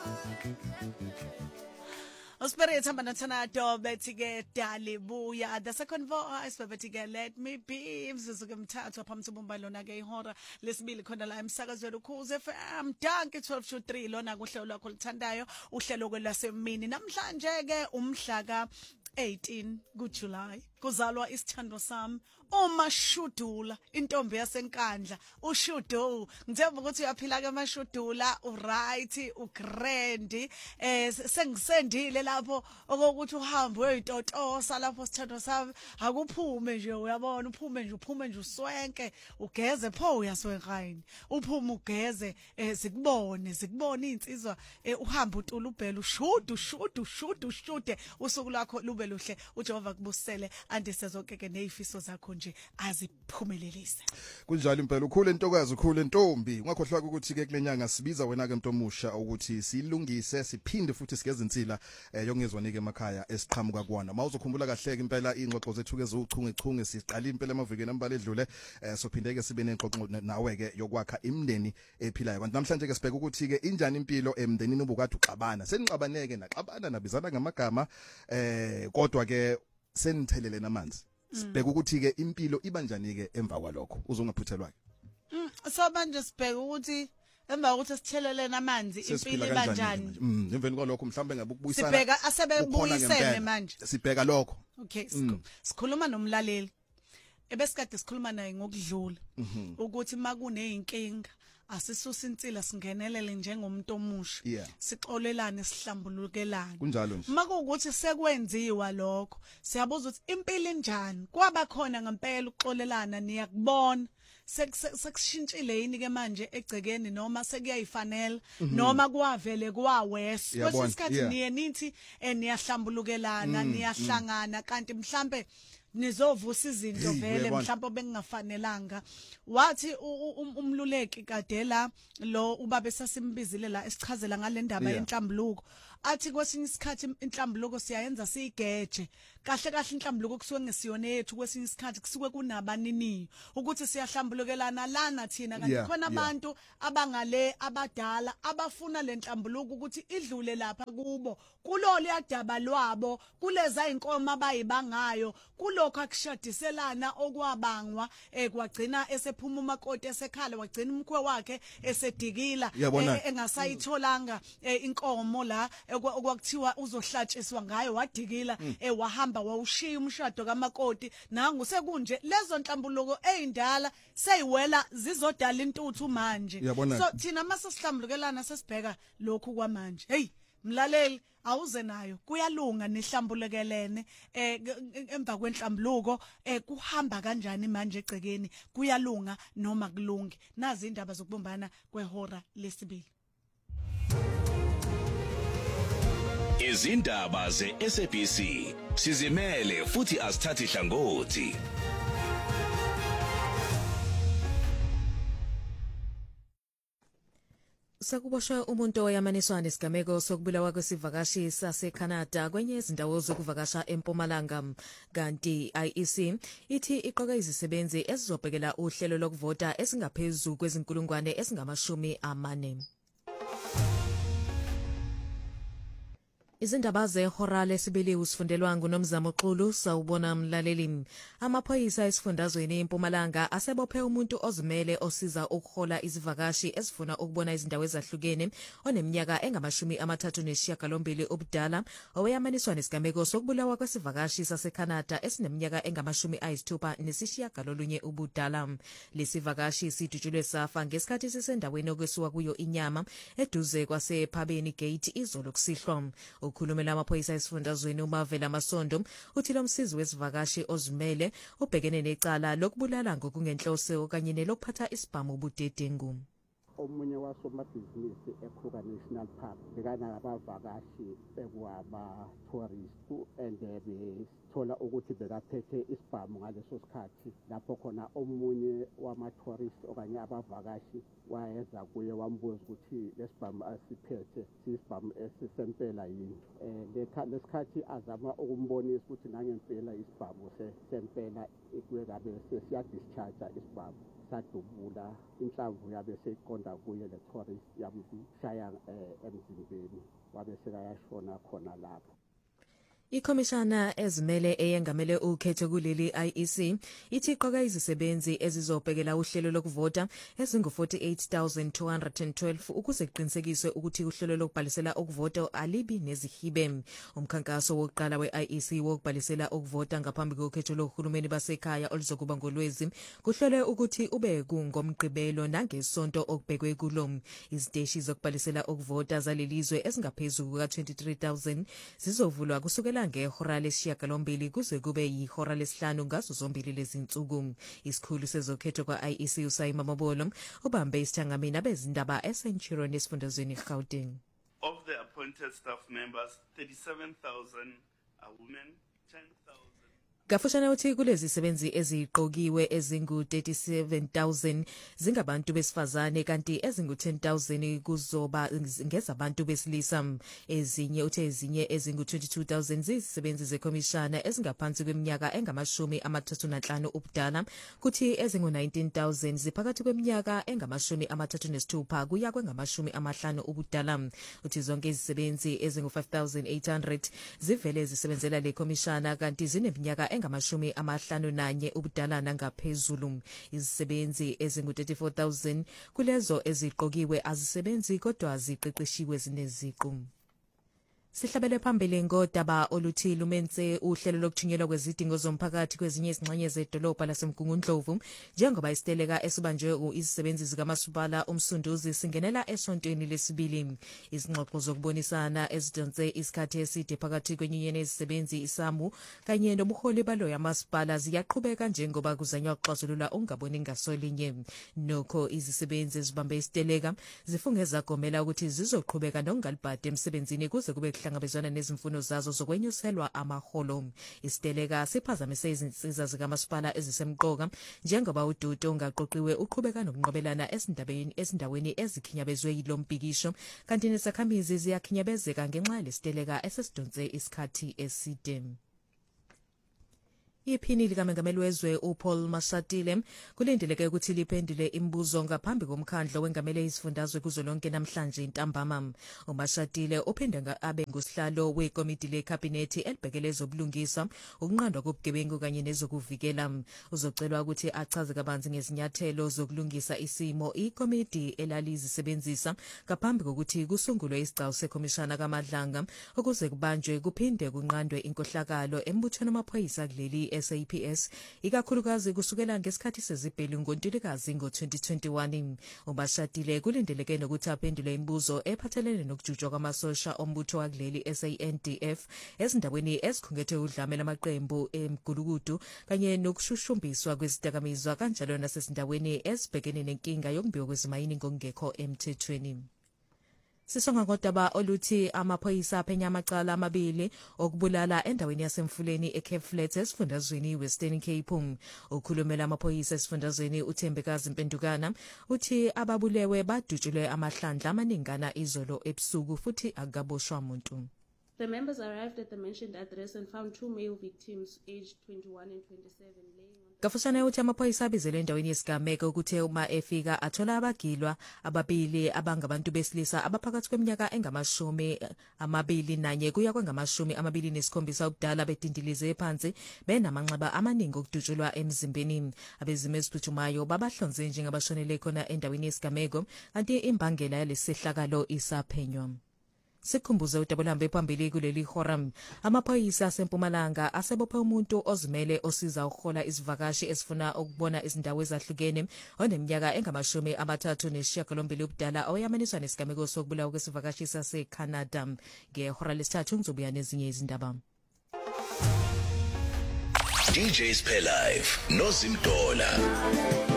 Spirit Hamanatanado Bettige Dalibuya the second voice Bettige let me be Suzuki Mtatu Pamsubumba Lona Gay Hora Lisbili Kondala Msagazo Kuze FM Danke 12 Lona Gushelo Kultandayo Ushelo Lasemini Namshanjege Umshaga 18 July kuzalwa isithando sami umashudula intombi yasenkandla ushudu ngithemba ukuthi uyaphila ke mashudula uright ugrand sengisendile lapho okokuthi uhambe uyitotosa lapho sithando sami akuphume nje uyabona uphume nje uswenke ugeze pho uyaswenkayini uphume ugeze zikubone insizwa uhamba utula ubhela ushude usuku lakho lube luhle uJehova kubusele andise zonke ke nezifiso zakho nje aziphumelelise kunjalo impela ukhule intokazi ukhule intombi ungakhohlwa ukuthi ke kulenyanga sibiza wena ke mntomusha ukuthi silungise siphinde futhi sigeze insila yongezwanike emakhaya esiqhamuka kwana mawuzokhumbula kahle ke impela ingxoxo zethu ke zochungechunge siqala impela amavikeni ambala edlule sophinde ke sibe nengxoxo nawe ke yokwakha imndeni ephilayo kanti namhlanje ke sibheka ukuthi ke injani impilo emndenini obukade uxabana senixabaneke naxabana nabizana ngamagama kodwa ke senithelele namanzi sibheka ukuthi ke impilo iba njani ke emva kwalokho uzongaphuthelwa ke so manje sibheka ukuthi emva kokuthi sithelelene amanzi impilo iba njani emveni kwalokho mhlambe ngabe ukubuyisana sibheka asebebuyisene manje sibheka lokho okay sikhuluma nomlaleli ebesikade sikhuluma naye ngokudlula ukuthi makuneyinkinga asisusa insila singenelele njengomuntu omusha sixolelane sihlambulukelane kunjalo nje makuwukuthi sekwenziwa lokho siyabuza ukuthi impilo injani kwaba khona ngempela ukuxolelana niyakubona sekushintshile yini ke manje egcekeni noma sekuyayifanela noma kwavele kwawesi kwesinye isikhathi niye nithi niyahlambulukelana niyahlangana kanti mhlambe nizovusa izinto vele mhlawumbe bengingafanelanga wathi umluleki kade la lo ubaba esasimbizile la esichazela ngale ndaba yenhlambuluko athi kwesinye isikhathi inhlambuluko siyayenza siyigeje kahle inhlambuluko kusuke ngesiyone yethu kwesinye isikhathi kusuke kunabanini ukuthi siyahlambulukelana lana thina kanti khona abantu abangale abadala abafuna lenhlambuluko ukuthi idlule lapha kubo kulolu yadaba lwabo kuleza inkomo abayibangayo kulokho akushadiselana okwabangwa kwagcina esephuma umakoti esekhala wagcina umkhwe wakhe esedikila engasayitholanga inkomo la okwakuthiwa uzohlatshiswa ngayo wadikila wahamba wawushiya umshado kamakoti nangu sekunje lezo nhlambuluko ezindala seyiwela zizodala intuthu manje so thina mase sihlambulukelana sesibheka lokhu kwamanje hey mlaleli awuze nayo kuyalunga nihlambulukelene emva kwenhlambuluko kuhamba kanjani manje egcekeni kuyalunga noma kulunge nazi indaba zokubumbana kwehora lesibili izindaba ze-SABC sizimele futhi asithathi hlangothi Sakuboshwe umuntu oyamaniswa nesigameko sokubulawa kwesivakashi saseCanada kwenye izindawo zokuvakasha eMpumalanga kanti IEC ithi iqoka izisebenzi ezizobhekela uhlelo lokuvota esingaphezulu kwezinkulungwane ezingama-40. Izindaba zehora lesibili usifundelwa nguNomzamo Xulu sawubona mlaleli. Amaphoyisa esifundazweni eMpumalanga asebophe umuntu ozimele osiza ukuhola izivakashi ezifuna ukubona izindawo ezahlukene oneminyaka engama-38 obudala oweyamaniswa nesigameko sokubulawa kwesivakashi saseCanada esineminyaka engama-69 ubudala. Lesivakashi sidutshulwe safa ngesikhathi sisendaweni okwesuka kuyo inyama eduze kwasephabeni gate izolo kusihlwa. Ukhulumela amaphoyisa esifundazweni uMavela Masondo uthi lo msizi wesivakashi ozimele ubhekene necala lokubulala ngokungenhloso kanye nelokuphatha isibhamu ubudedengu. Omunye wasomabhizinisi eKruger National Park bekana abavakashi ekwaba tourist and bethola ukuthi bekaphethe isibhamu ngaleso sikhathi lapho khona omunye wama tourist okanye abavakashi wayeza kuye wambuza ukuthi lesibhamu asiphethe isibhamu esisempela yini lesikhathi azama ukumbonisa ukuthi nangempela isibhamu sempela ikuye kabe sesiya discharge isibhamu sadubula inhlamvu yabe seyiqonda kuye le tourist yamshaya emzimbeni wabe sekayashona khona lapho. Ikhomishana ezimele eyengamele ukhetho kuleli IEC ithi iqoka izisebenzi ezizobhekela uhlelo lokuvota ezingu-48,212 ukuze kuqinisekiswe ukuthi uhlelo lokubhalisela ukuvota alibi nezihibe. Umkhankaso wokuqala we-IEC wokubhalisela ukuvota ngaphambi kokhetho lohulumeni basekhaya oluzokuba ngoLwezi kuhlolwe ukuthi ube kungomgqibelo nangesonto okubhekwe kulo. Iziteshi zokubhalisela ukuvota zalelizwe ezingaphezulu kuka-23,000 zizovulwa kusukela ngehora lesishiyagalombili kuze kube yihora lesihlanu ngazo zombili lezi nsuku. Isikhulu sezokhetho kwa-IEC uSayima Mabolo ubambe isithangamini abezindaba eSenturion esifundazweni Gauteng. Of the appointed staff members, 37,000 are women, 10,000. Gafushana uthi kulezi sebenzi eziqokiwe ezingu-37,000 zingabantu besifazane kanti ezingu-10,000 kuzoba ngezabantu besilisa. Ezinye ezingu-22,000 zizisebenzi zekhomishana ezingaphansi kweminyaka engama-35 ubudala kuthi ezingu-19,000 ziphakathi kweminyaka engama-36 kuya kwengama-50 ubudala. Uthi zonke izisebenzi ezingu-5,800 zivele zisebenzela le khomishana kanti zineminyaka engama-51 ubudala nangaphezulu. Izisebenzi ezingu-34,000 kulezo eziqokiwe azisebenzi kodwa ziqeqeshiwe zineziqu. Sihlabele phambili ngodaba oluthi lumenze uhlelo lokuthunyelwa kwezidingo zomphakathi kwezinye izingxenye zedolobha laseMgungundlovu njengoba isiteleka esibanjwe izisebenzi zikamasipala umsunduzi singenela esontweni lesibili. Izingxoxo zokubonisana ezidonse isikhathi eside phakathi kwenyunyeni yezisebenzi isamu kanye nobuholi balo yamasipala ziyaqhubeka njengoba kuzanywa ukuxazulula ungaboni ngasolinye. Nokho izisebenzi ezibambe isiteleka zifunge zagomela ukuthi zizoqhubeka nokungalibhadi emsebenzini kuze kube hlangabezwana nezimfuno zazo zokwenyuselwa amaholo. Isiteleka siphazamise izinsiza zikamasipala ezisemqoka njengoba ududo ongaqoqiwe uqhubeka nokunqobelana ezindaweni ezikhinyabezwe yilo mpikisho kanti nezakhamizi ziyakhinyabezeka ngenxa yesiteleka esesidonse isikhathi eside. Iphini likaMengameli wezwe uPaul Mashatile kulindeleke ukuthi liphendule imibuzo ngaphambi komkhandlo wengamele izifundazwe kuzolonke namhlanje ntambama. uMashatile uphinde abe ngusihlalo wekomiti lekhabhinethi elibhekele ezobulungisa, ukunqandwa kobugebengu kanye nezokuvikela. Uzocelwa ukuthi achaze kabanzi ngezinyathelo zokulungisa isimo ikomiti elalizisebenzisa ngaphambi kokuthi kusungulwe isigcawu sekhomishana kaMadlanga ukuze kubanjwe kuphinde kunqandwe inkohlakalo embuthweni wamaphoyisa kuleli SAPS ikakhulukazi kusukela ngesikhathi sezibhelu ngoNtulikazi ngo-2021. uMashatile kulindeleke nokuthi aphendule imibuzo ephathelene nokujutshwa kwamasosha ombutho wakuleli SANDF ezindaweni ezikhungethe udlame lamaqembu emgulukudu kanye nokushushumbiswa kwezidakamizwa kanjalo nasezindaweni ezibhekene nenkinga yokumbiwa kwezimayini ngokungekho emthethweni. Sisonga ngodaba oluthi amaphoyisa aphenya amacala amabili okubulala endaweni yasemfuleni eCape Flats esifundazweni Western Cape. Ukhulumela amaphoyisa esifundazweni uThembekazi Mpendukana uthi ababulewe badutshulwe amahlandla amaningana izolo ebusuku futhi akaboshwa umuntu. The members arrived at the mentioned address and found two male victims aged 21 and 27 laying on Gafushana uthi amaphoyisa abizele endaweni yesigameko ukuthe uma efika athola abagilwa ababili abangabantu besilisa abaphakathi kweminyaka engama-21 kuya kwengama-27 ubudala bedindilize phansi benamanxeba amaningi okudutshulwa emzimbeni. Abezimo eziphuthumayo babahlonze njengabashonele khona endaweni yesigameko kanti imbangela yalesihlakalo isaphenywa. Sikhumbuze udabulambe phambili kuleli horam amaphoyisa asempumalanga asebophe umuntu ozimele osiza ukuhola izivakashi ezifuna ukubona izindawo ezahlukene oneminyaka engama-38 ubudala oyamaniswa nesigameko sokubulawa kwesivakashi saseCanada. Ngehora lesithathu ngizobuya nezinye izindaba. DJs Pay Live no Zimdola.